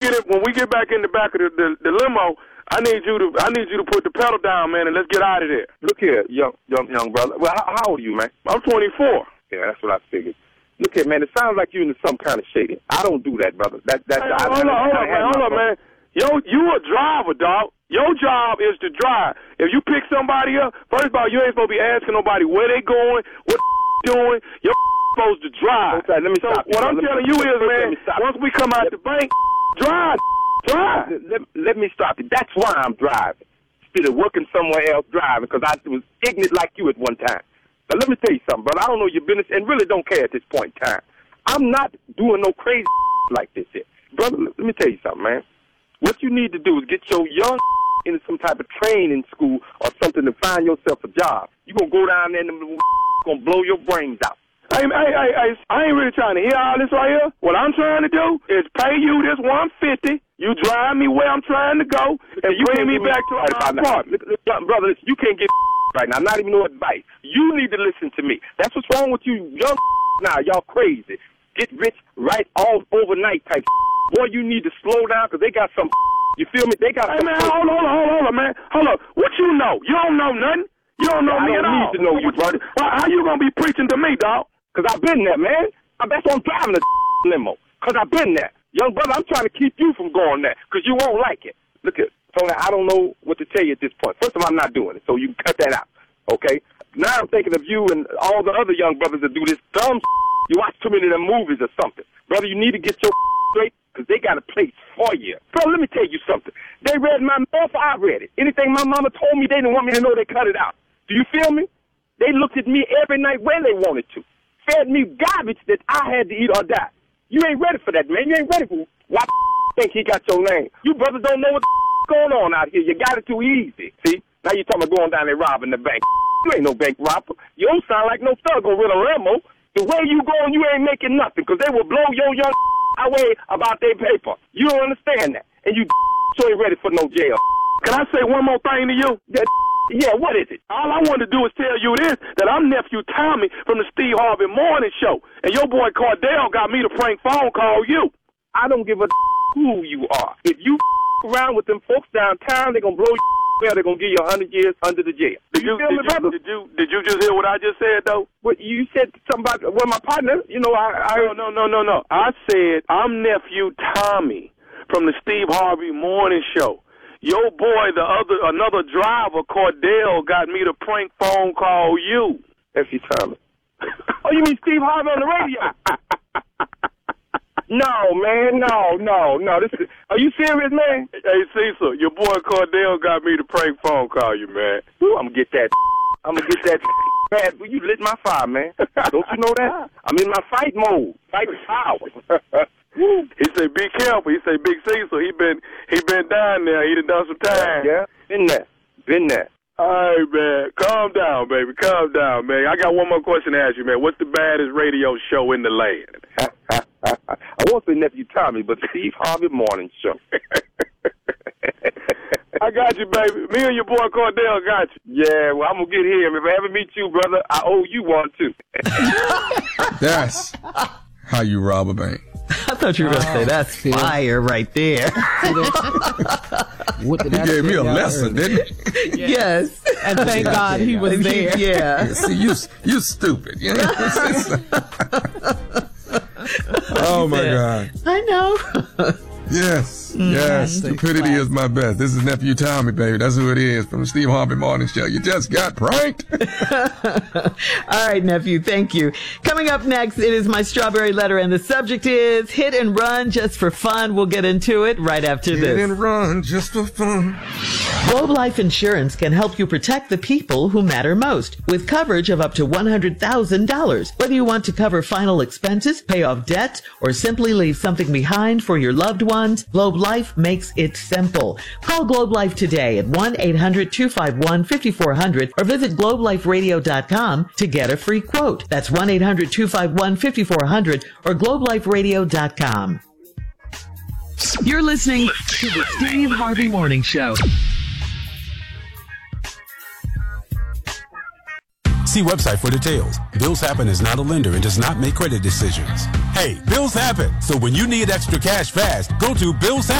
get back in the back of the limo, I need you to put the pedal down, man, and let's get out of there. Look here, young brother. Well, how old are you, man? I'm 24. Yeah, that's what I figured. Look here, man. It sounds like you're into some kind of shady. I don't do that, brother. Hold on, man. Yo, you a driver, dog. Your job is to drive. If you pick somebody up, first of all, you ain't supposed to be asking nobody where they going, what doing. You're supposed to drive. Okay, let me stop what I'm telling you is, man, once we come out the bank, drive. Let me stop you. That's why I'm driving. Instead of working somewhere else driving, because I was ignorant like you at one time. Now, let me tell you something, brother. I don't know your business and really don't care at this point in time. I'm not doing no crazy like this here. Brother, let me tell you something, man. What you need to do is get your young into some type of training school or something to find yourself a job. You're going to go down there and them going to blow your brains out. Hey, I ain't really trying to hear all this right here. What I'm trying to do is pay you this $150. You drive me where I'm trying to go, and you bring me back to my apartment. Brother, you can't get right now. Not even no advice. You need to listen to me. That's what's wrong with you young now. Y'all crazy. Get rich right all overnight type. Boy, you need to slow down because they got some. You feel me? They got some. Man, hold on, man. Hold on. What you know? You don't know nothing. You don't know me at all. I don't need to know you, brother. How you going to be preaching to me, dog? Because I've been there, man. That's why I'm driving the limo. Because I've been there. Young brother, I'm trying to keep you from going there because you won't like it. Look at Tony, I don't know what to tell you at this point. First of all, I'm not doing it, so you can cut that out, okay? Now I'm thinking of you and all the other young brothers that do this dumb You watch too many of them movies or something. Brother, you need to get your straight because they got a place for you. Bro, let me tell you something. They read my math, I read it. Anything my mama told me, they didn't want me to know, they cut it out. Do you feel me? They looked at me every night when they wanted to. Fed me garbage that I had to eat or die. You ain't ready for that, man. You ain't ready for why think he got your name. You brothers don't know what's going on out here. You got it too easy. See? Now you talking about going down there robbing the bank. You ain't no bank robber. You don't sound like no thug on Riddle Rambo. The way you going, you ain't making nothing because they will blow your young away about their paper. You don't understand that. And you so ain't ready for no jail. Can I say one more thing to you? Yeah, what is it? All I want to do is tell you this, that I'm Nephew Tommy from the Steve Harvey Morning Show. And your boy Cordell got me to prank phone call you. I don't give a who you are. If you around with them folks downtown, they're going to blow you. Well, they're going to give you 100 years under the jail. Did you just hear what I just said, though? What you said something about, well, my partner, you know, No. I said I'm Nephew Tommy from the Steve Harvey Morning Show. Your boy, another driver, Cordell, got me to prank phone call you. Nephew Tommy. Oh, you mean Steve Harvey on the radio? No, man, no. Are you serious, man? Hey, Cecil, your boy Cordell got me to prank phone call you, man. Ooh, I'm going to get that. Man, you lit my fire, man. Don't you know that? I'm in my fight mode. Fight power. He said, be careful. He said, Big Cecil, he been down there. He done some time. Yeah, been there. All right, man. Calm down, baby. Calm down, man. I got one more question to ask you, man. What's the baddest radio show in the land? I won't say Nephew Tommy, but Steve Harvey Morning Show. I got you, baby. Me and your boy Cordell got you. Yeah, well, I'm going to get him. If I ever meet you, brother, I owe you one, too. That's how you rob a bank. I thought you were going to say that's fire right there. He gave me a lesson, didn't he? Yes. And thank God he was there. Yeah. See, you stupid. You know? Oh, my God. I know. Yes. Stupidity is my best. This is Nephew Tommy, baby. That's who it is from the Steve Harvey Morning Show. You just got pranked. All right, Nephew. Thank you. Coming up next, it is my strawberry letter, and the subject is hit and run just for fun. We'll get into it right after this. Hit and run just for fun. Globe Life Insurance can help you protect the people who matter most with coverage of up to $100,000. Whether you want to cover final expenses, pay off debt, or simply leave something behind for your loved ones, Globe Life makes it simple. Call Globe Life today at 1-800-251-5400 or visit globeliferadio.com to get a free quote. That's 1-800-251-5400 or globeliferadio.com. You're listening to the Steve Harvey Morning Show. See website for details. Bills Happen is not a lender and does not make credit decisions. Hey, bills happen. So when you need extra cash fast, go to Bills Happen.